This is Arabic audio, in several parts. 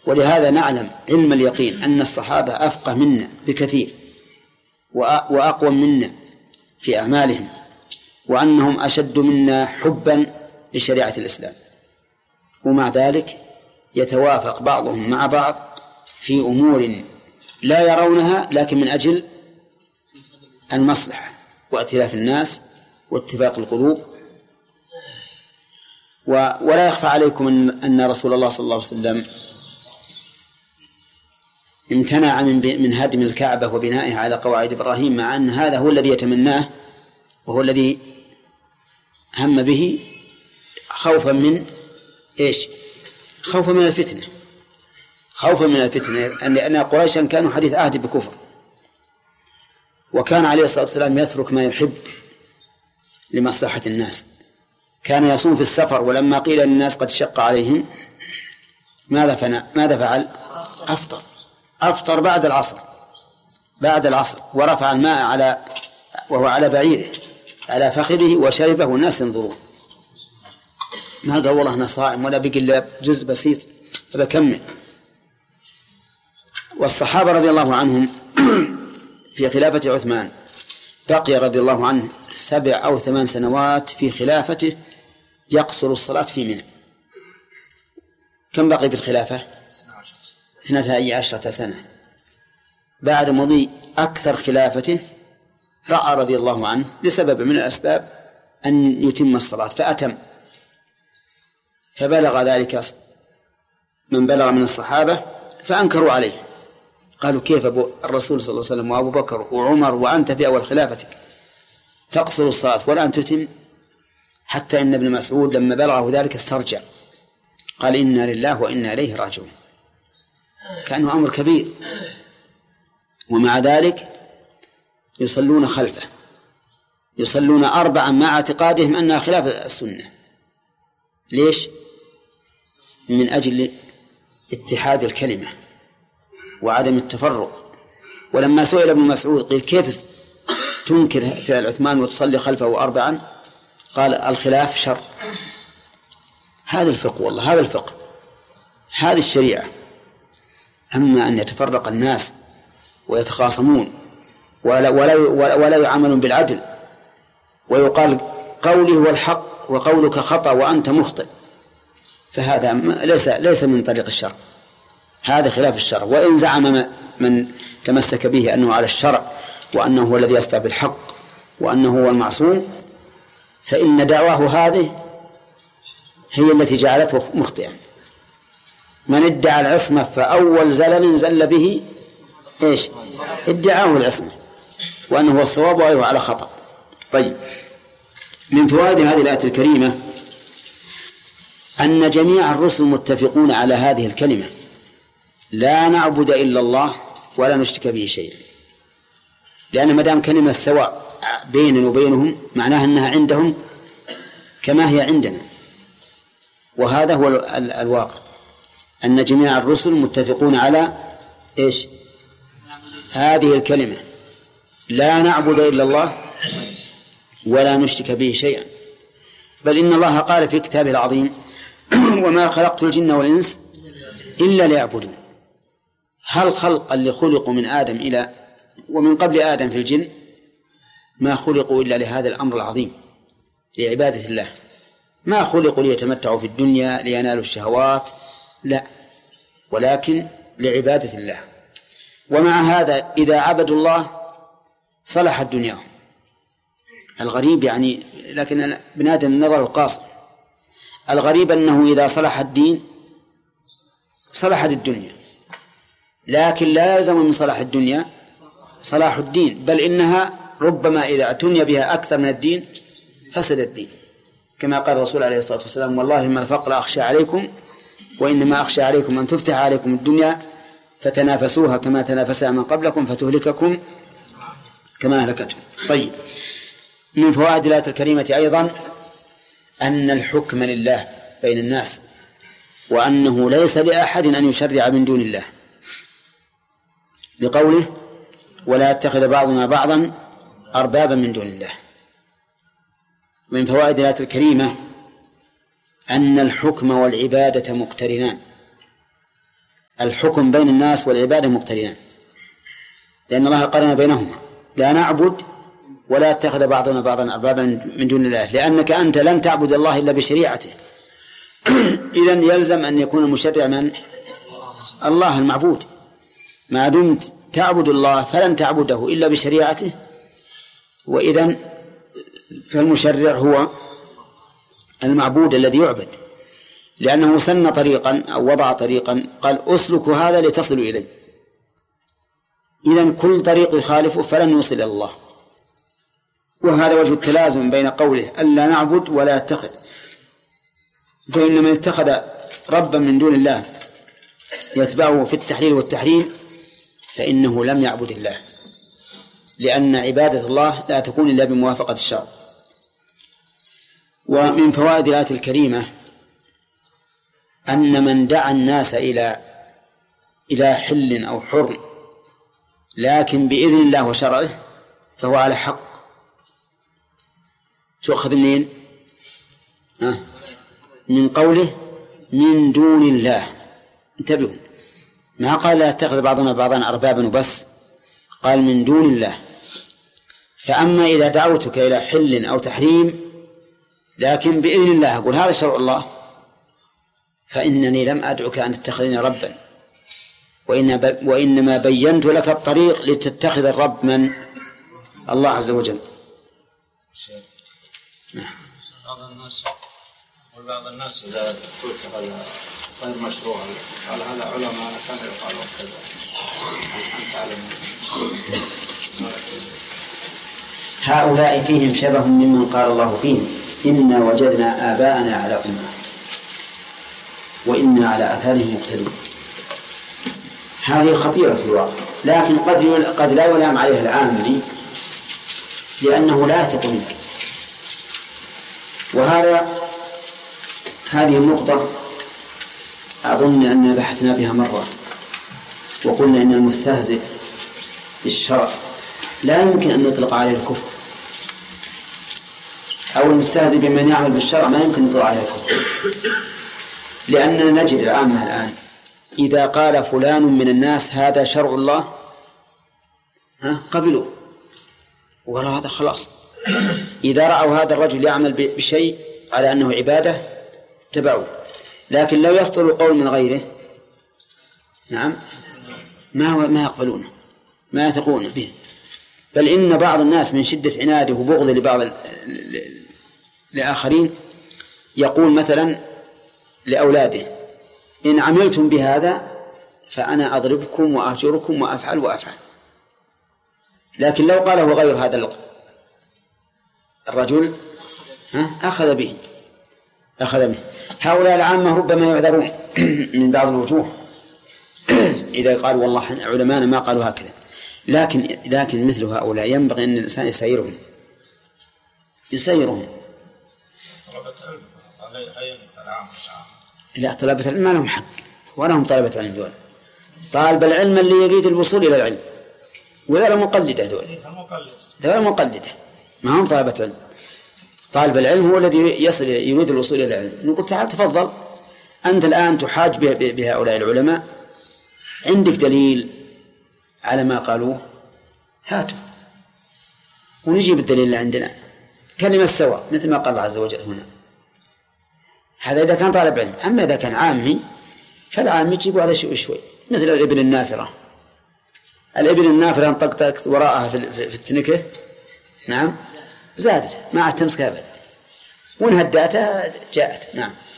ولهذا نعلم علم اليقين أن الصحابة أفقه منا بكثير وأقوى منا في أعمالهم، وأنهم أشد منا حبا لشريعة الإسلام، ومع ذلك يتوافق بعضهم مع بعض في أمور لا يرونها، لكن من أجل المصلحة وائتلاف الناس واتفاق القلوب. ولا يخفى عليكم أن رسول الله صلى الله عليه وسلم امتنع من هدم الكعبة وبنائها على قواعد إبراهيم، مع أن هذا هو الذي يتمناه وهو الذي هم به، خوفا من إيش؟ خوفا من الفتنة، خوفا من الفتنة، لأن قريشا كانوا حديث عهد بكفر، وكان عليه الصلاة والسلام يترك ما يحب لمصلحة الناس. كان يصوم في السفر، ولما قيل للناس قد شق عليهم ماذا فعل؟ أفطر بعد العصر ورفع الماء وهو على بعيره على فخذه وشربه والناس ينظرون. ما قال والله أنا صائم ولا بقي إلا جزء بسيط فبكمل. والصحابة رضي الله عنهم في خلافة عثمان بقي رضي الله عنه 7 أو 8 سنوات في خلافته يقصر الصلاة في منى. كم بقي في الخلافة؟ 12 سنة. بعد مضي أكثر خلافته رأى رضي الله عنه لسبب من الأسباب أن يتم الصلاة فأتم، فبلغ ذلك من بلغ من الصحابة فأنكروا عليه، قالوا كيف الرسول صلى الله عليه وسلم وأبو بكر وعمر وأنت في أول خلافتك تقصر الصلاة والآن تتم؟ حتى إن ابن مسعود لما بلغه ذلك استرجع قال إنا لله وإنا إليه راجعون، كأنه أمر كبير. ومع ذلك يصلون خلفه، يصلون 4 مع اعتقادهم أنها خلاف السنة. ليش؟ من أجل اتحاد الكلمة وعدم التفرق. ولما سئل ابن مسعود قيل كيف تنكر فعل عثمان وتصلي خلفه 4؟ قال الخلاف شر. هذا الفقه، والله هذا الفقه، هذه الشريعة. أما أن يتفرق الناس ويتخاصمون ولا يعاملون بالعدل ويقال قولي هو الحق وقولك خطأ وأنت مخطئ، فهذا ليس من طريق الشرع، هذا خلاف الشرع. وإن زعم من تمسك به أنه على الشرع وأنه هو الذي يستوى بالحق وأنه هو المعصوم، فإن دعواه هذه هي التي جعلته مخطئا. من ادعى العصمة فأول زلل زل به إيش؟ ادعاه العصمة وأنه هو الصواب وغيره على خطأ. طيب، من فوائد هذه الآية الكريمة أن جميع الرسل متفقون على هذه الكلمة: لا نعبد إلا الله ولا نشرك به شيئا. لأن ما دام كلمة سواء بيننا وبينهم معناها أنها عندهم كما هي عندنا، وهذا هو الواقع، أن جميع الرسل متفقون على إيش؟ هذه الكلمة: لا نعبد إلا الله ولا نشرك به شيئا. بل إن الله قال في كتابه العظيم: وما خلقت الجن والإنس إلا ليعبدون. هل خلق اللي خلقوا من آدم ومن قبل آدم في الجن ما خلقوا إلا لهذا الأمر العظيم، لعبادة الله. ما خلقوا ليتمتعوا في الدنيا لينالوا الشهوات، لا، ولكن لعبادة الله. ومع هذا إذا عبدوا الله صلحت دنياهم. الغريب يعني، لكن ابن آدم نظره قاصر. الغريب أنه إذا صلح الدين صلحت الدنيا، لكن لا يلزم من صلاح الدنيا صلاح الدين، بل إنها ربما إذا اعتني بها أكثر من الدين فسد الدين، كما قال الرسول عليه الصلاة والسلام: والله ما الفقر أخشى عليكم وإنما أخشى عليكم أن تفتح عليكم الدنيا فتنافسوها كما تنافسها من قبلكم فتهلككم كما أهلكتهم. طيب، من فوائد الآية الكريمة أيضا أن الحكم لله بين الناس، وأنه ليس لأحد أن يشرع من دون الله، لقوله: ولا يتخذ بعضنا بعضا أربابا من دون الله. من فوائد الآية الكريمة أن الحكم والعبادة مقترنان، الحكم بين الناس والعبادة مقترنان، لأن الله قرن بينهما: لا نعبد ولا اتخذ بعضنا بعضا أربابا من دون الله، لأنك أنت لن تعبد الله إلا بشريعته. إذن يلزم أن يكون المشرع من؟ الله المعبود. ما دمت تعبد الله فلن تعبده إلا بشريعته، وإذن فالمشرع هو المعبود الذي يعبد، لأنه سن طريقا أو وضع طريقا قال: أسلك هذا لتصلوا إليه. إذن كل طريق يخالفه فلن يوصل إلى الله. وهذا وجه التلازم بين قوله ألا نعبد ولا اتخذ، فإن من اتخذ ربا من دون الله يتبعه في التحليل والتحريم فإنه لم يعبد الله، لأن عبادة الله لا تكون إلا بموافقة الشرع. ومن فوائد الآية الكريمة أن من دعا الناس إلى حل أو حرم لكن بإذن الله وشرعه فهو على حق. تؤخذ منين؟ من قوله من دون الله. انتبهوا، ما قال لا يتخذ بعضنا بعضا أربابا وبس، قال من دون الله. فأما إذا دعوتك إلى حل أو تحريم لكن بإذن الله، أقول هذا شرع الله، فإنني لم أدعك أن تتخذني ربا، وإنما بينت لك الطريق لتتخذ الرب من؟ الله عز وجل. بعض الناس إذا قلت هذا غير مشروع قال هذا علماء كانوا يقالون كذا، أنت تعلم. هؤلاء فيهم شبه ممن قال الله فيهم: إنا وجدنا آباءنا على أمة وإنا على آثارهم مقتدون. هذه خطيرة في الواقع، لكن قد لا يلام عليها العامي لأنه لا يثق منك. هذه النقطة أظن أننا بحثنا بها مرة، وقلنا إن المستهزئ بالشرع لا يمكن أن نطلق عليه الكفر، أو المستهزئ بمن يعمل بالشرع ما يمكن أن نطلق عليه الكفر، لأننا نجد العامة الآن إذا قال فلان من الناس هذا شرع الله قبلوه وقالوا هذا خلاص. إذا رأوا هذا الرجل يعمل بشيء على أنه عبادة اتبعوه، لكن لو يصدر القول من غيره ما يقبلونه، ما يثقون به. بل إن بعض الناس من شدة عناده وبغضه لبعض الآخرين يقول مثلا لأولاده: إن عملتم بهذا فأنا أضربكم وأهجركم وأفعل. لكن لو قاله غير هذا الرجل أخذ به. هؤلاء العامة ربما يعذرون من بعض الوجوه إذا قالوا والله علماءنا ما قالوا هكذا، لكن مثل هؤلاء ينبغي أن الإنسان يسيرهم. لا، طلبة العلم ما لهم حق ولا هم طلبة علم دول. طالب العلم اللي يريد الوصول إلى العلم، وذولا مقلدة ذولا مقلدة ما هم طلبة علم. طالب العلم هو الذي يريد الوصول إلى العلم. نقول تعال تفضل، أنت الآن تحاج بهؤلاء العلماء، عندك دليل على ما قالوه هاتوا ونجيب الدليل اللي عندنا، كلمة سواء مثل ما قال الله عز وجل هنا. هذا إذا كان طالب علم. أما إذا كان عامي فالعامي يجيبوا على شوي مثل الإبل النافرة. الإبل النافرة انطقطقت وراءها في التنكة زادت ما عاد تمسك أبدا، وإن هداتها جاءت.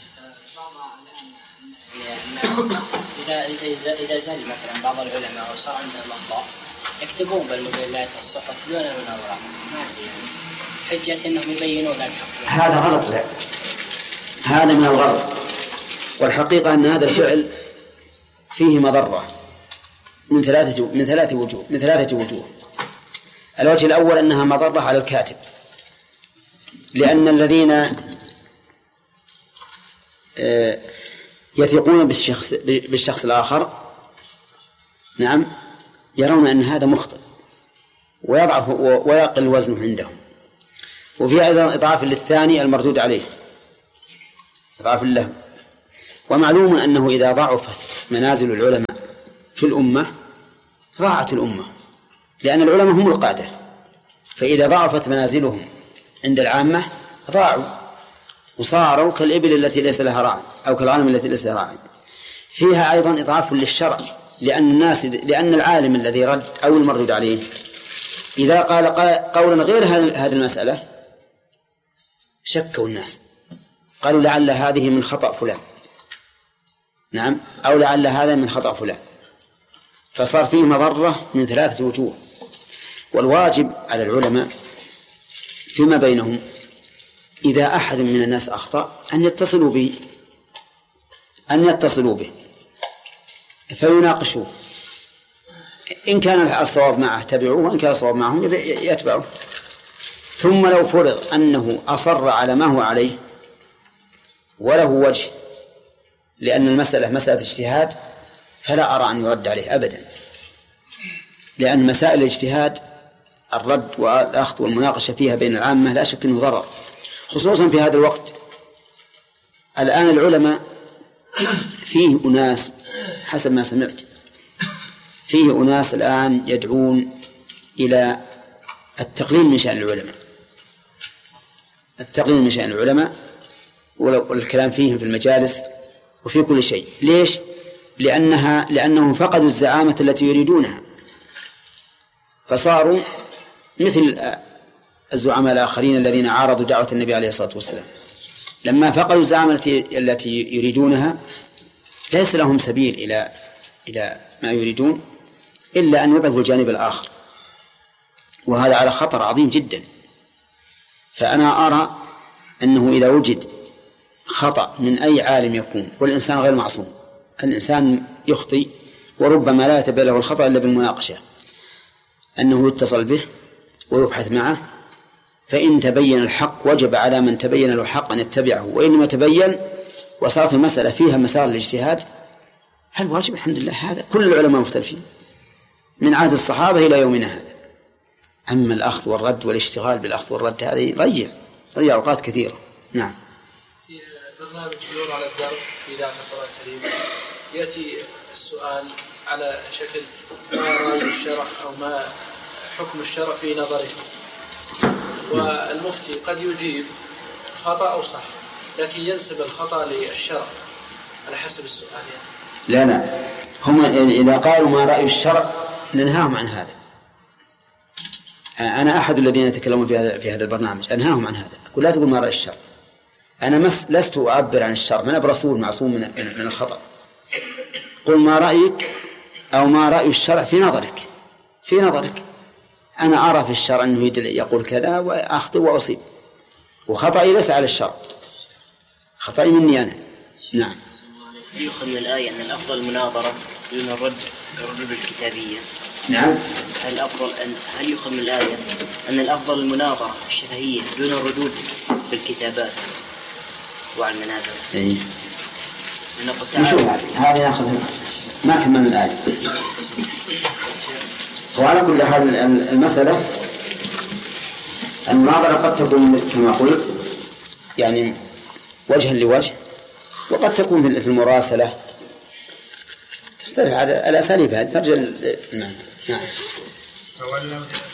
إذا زال مثلا بعض العلماء وصار عندهم أخطاء يكتبون بالمجلات والصحف دون المناظرات، حجة أنهم يبينون الحق. هذا غلط، لا هذا من الغلط. والحقيقة أن هذا الفعل فيه مضرة من ثلاثة وجوه. الوجه الأول أنها مضرة على الكاتب، لأن الذين يثقون بالشخص الآخر يرون أن هذا مخطئ ويضعف ويقل وزنه عندهم. وفي أيضا إضعاف للثاني المردود عليه، إضعاف له. ومعلوم أنه إذا ضعفت منازل العلماء في الأمة ضاعت الأمة، لأن العلماء هم القادة، فإذا ضعفت منازلهم عند العامة ضاعوا وصاروا كالإبل التي ليس لها راع أو كالغنم التي ليس لها راع. فيها أيضا إضعاف للشرع، لأن العالم الذي رد أو المردود عليه إذا قال قولا غير هذه المسألة شكوا الناس، قالوا لعل هذه من خطأ فلان، نعم، أو لعل هذا من خطأ فلان، فصار فيه مضرة من 3 وجوه. والواجب على العلماء فيما بينهم إذا أحد من الناس أخطأ أن يتصلوا به فيناقشوه، إن كان الصواب معه تبعوه، وإن كان الصواب معهم يتبعوه. ثم لو فرض أنه أصر على ما هو عليه وله وجه، لأن المسألة مسألة اجتهاد، فلا أرى أن يرد عليه أبدا، لأن مسائل الاجتهاد الرد والأخذ والمناقشة فيها بين العامة لا شك أنه ضرر، خصوصا في هذا الوقت. الآن العلماء فيه أناس حسب ما سمعت فيه أناس الآن يدعون إلى التقليل من شأن العلماء، التقليل من شأن العلماء والكلام فيهم في المجالس وفي كل شيء. ليش؟ لأنهم فقدوا الزعامة التي يريدونها، فصاروا مثل الزعماء الآخرين الذين عارضوا دعوة النبي عليه الصلاة والسلام، لما فقدوا الزعامة التي يريدونها ليس لهم سبيل إلى ما يريدون إلا أن يضعفوا الجانب الآخر، وهذا على خطر عظيم جدا. فأنا أرى أنه إذا وجد خطأ من أي عالم يكون، والإنسان غير معصوم، الإنسان يخطئ وربما لا يتبين له الخطأ إلا بالمناقشة، أنه يتصل به ويبحث معه، فإن تبين الحق وجب على من تبين له الحق أن يتبعه، وإن ما تبين وصارت المسألة فيها مسار الاجتهاد فالواجب الحمد لله. هذا كل العلماء مختلفين من عهد الصحابة إلى يومنا هذا. أما الأخذ والرد والاشتغال بالأخذ والرد هذا يضيع أوقات كثيرة. نعم. في برنامج نور على الدرب في إذاعة القرآن الكريم يأتي السؤال على شكل ما رأي الشرع أو ما حكم الشرع في نظركم، والمفتي قد يجيب خطأ أو صح، لكن ينسب الخطأ للشرع على حسب السؤال يعني. لا هم إذا قالوا ما رأي الشرع ننهاهم عن هذا. أنا أحد الذين يتكلمون في هذا البرنامج أنهاهم عن هذا، أقول لا تقول ما رأي الشرع، أنا لست أعبر عن الشرع، من برسول معصوم من الخطأ. قل ما رأيك أو ما رأي الشرع في نظرك. أنا أرى في الشرع أنه يقول كذا وأخطئ وأصيب، وخطأي ليس على الشرع، خطأي مني أنا. نعم. يؤخذ من الآية أن الأفضل المناظرة دون الردود الكتابية. نعم. هل يؤخذ من الآية أن الأفضل المناظرة الشفهية دون الردود بالكتابات وعلى المنابر؟ إيه. نشوف هذه نأخذها ما في من الآية. وعلى كل حال المسألة المناظرة قد تكون كما قلت يعني وجها لوجه، وقد تكون في المراسلة، تختلف على الأساليب هذه ترجع. نعم.